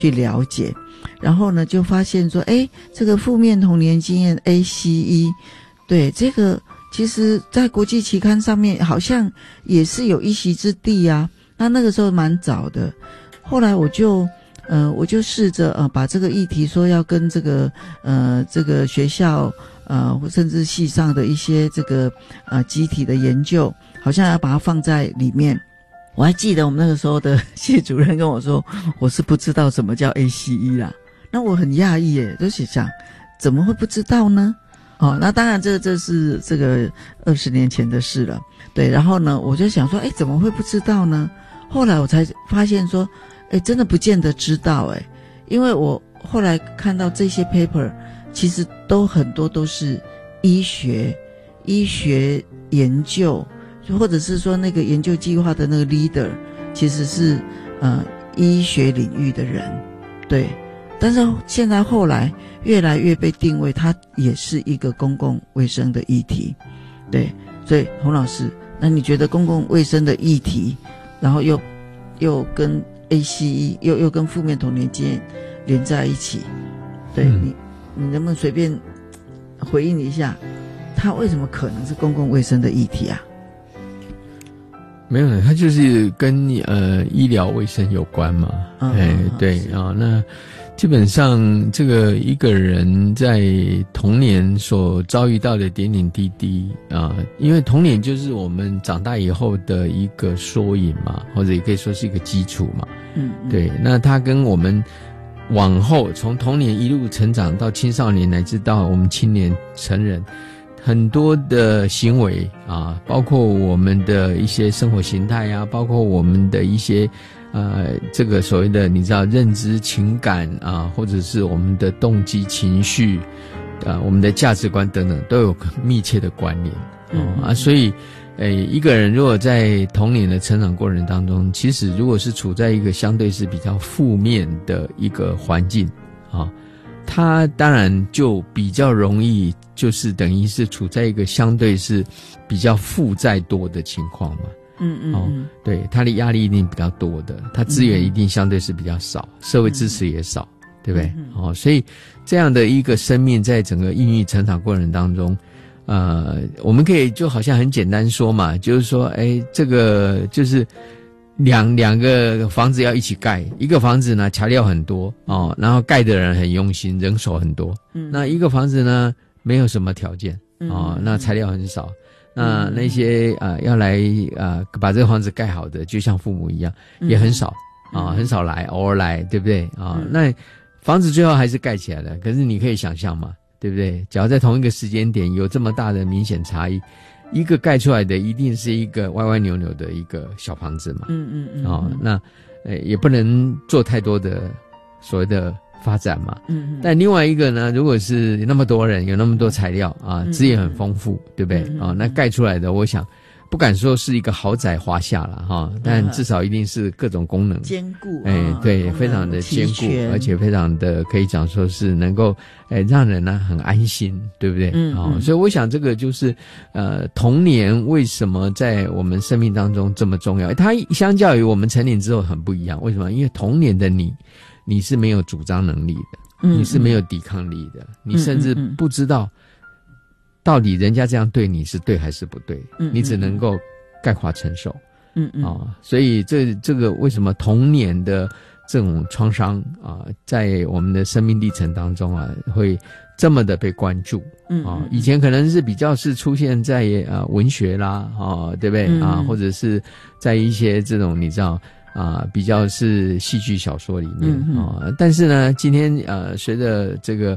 去了解，然后呢就发现说，这个负面童年经验 ACE， 对，这个其实在国际期刊上面好像也是有一席之地啊。那个时候蛮早的，后来我就试着把这个议题说要跟这个学校甚至系上的一些这个集体的研究，好像要把它放在里面。我还记得我们那个时候的谢主任跟我说，我是不知道什么叫 ACE 啦。那我很讶异耶，就是想怎么会不知道呢？那当然这是这个20年前的事了。对，然后呢我就想说怎么会不知道呢？后来我才发现说真的不见得知道因为我后来看到这些 paper 其实很多都是医学研究，或者是说那个研究计划的那个 leader 其实是医学领域的人，对。但是现在后来越来越被定位它也是一个公共卫生的议题，对。所以洪老师，那你觉得公共卫生的议题，然后又跟 ACE 又跟负面童年经验连在一起，对，你能不能随便回应一下，它为什么可能是公共卫生的议题啊？ 没有呢，它就是跟医疗卫生有关嘛。对啊，那基本上这个一个人在童年所遭遇到的点点滴滴啊，因为童年就是我们长大以后的一个缩影嘛，或者也可以说是一个基础嘛。对，那它跟我们往后从童年一路成长到青少年，乃至到我们青年成人，很多的行为啊，包括我们的一些生活形态啊，包括我们的一些这个所谓的你知道认知情感啊，或者是我们的动机情绪我们的价值观等等都有密切的关联所以一个人如果在童年的成长过程当中，其实如果是处在一个相对是比较负面的一个环境他当然就比较容易就是等于是处在一个相对是比较负债多的情况嘛。对，他的压力一定比较多的，他资源一定相对是比较少，社会支持也少，对不对？所以这样的一个生命在整个孕育成长过程当中我们可以就好像很简单说嘛，就是说这个就是两个房子要一起盖，一个房子呢材料很多然后盖的人很用心，人手很多那一个房子呢没有什么条件那材料很少，那些要来把这个房子盖好的，就像父母一样也很少很少来，偶尔来，对不对那房子最后还是盖起来了，可是你可以想象嘛，对不对？只要在同一个时间点有这么大的明显差异，一个盖出来的一定是一个歪歪扭扭的一个小房子嘛那也不能做太多的所谓的发展嘛但另外一个呢，如果是那么多人有那么多材料资源很丰富，对不对那盖出来的我想不敢说是一个豪宅华夏了但至少一定是各种功能坚固对，非常的坚固，而且非常的可以讲说是能够让人呢很安心，对不对所以我想这个就是童年为什么在我们生命当中这么重要，它相较于我们成年之后很不一样。为什么？因为童年的你是没有主张能力的你是没有抵抗力的你甚至不知道到底人家这样对你是对还是不对你只能够概括承受所以这个为什么童年的这种创伤在我们的生命历程当中会这么的被关注以前可能是比较是出现在文学啦对不对或者是在一些这种你知道比较是戏剧小说里面但是呢今天随着这个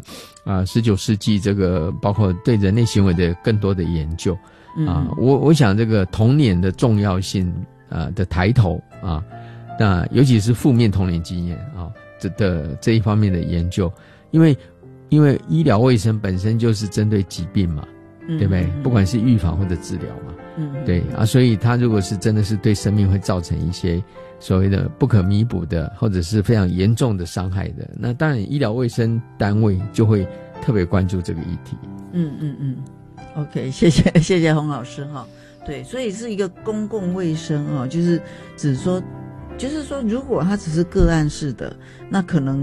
19世纪这个包括对人类行为的更多的研究我想这个童年的重要性的抬头那尤其是负面童年经验这一方面的研究，因为医疗卫生本身就是针对疾病嘛对不对不管是预防或者治疗嘛对所以它如果是真的是对生命会造成一些所谓的不可弥补的或者是非常严重的伤害的，那当然医疗卫生单位就会特别关注这个议题 OK 谢谢洪老师对，所以是一个公共卫生就是只说就是说，如果它只是个案式的，那可能